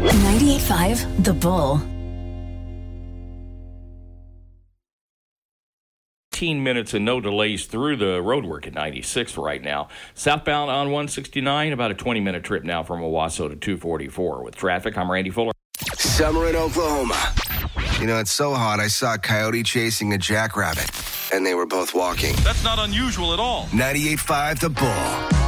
98.5 The Bull. 15 minutes and no delays through the roadwork at 96 right now. Southbound on 169, about a 20-minute trip now from Owasso to 244. With traffic, I'm Randy Fuller. Summer in Oklahoma. You know, it's so hot, I saw a coyote chasing a jackrabbit, and they were both walking. That's not unusual at all. 98.5 The Bull.